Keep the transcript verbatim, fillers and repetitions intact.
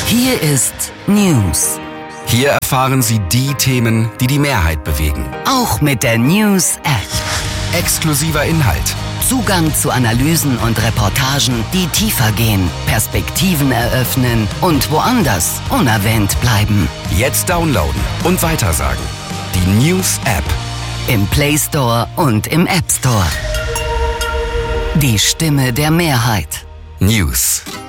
Hier ist News. Hier erfahren Sie die Themen, die die Mehrheit bewegen. Auch mit der News-App. Exklusiver Inhalt. Zugang zu Analysen und Reportagen, die tiefer gehen, Perspektiven eröffnen und woanders unerwähnt bleiben. Jetzt downloaden und weitersagen. Die News-App. Im Play Store und im App Store. Die Stimme der Mehrheit. News.